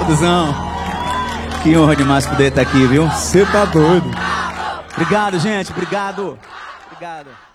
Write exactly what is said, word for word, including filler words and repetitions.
Alduzão, que honra demais poder estar aqui, viu? Você tá doido. Obrigado, gente, obrigado. Obrigado.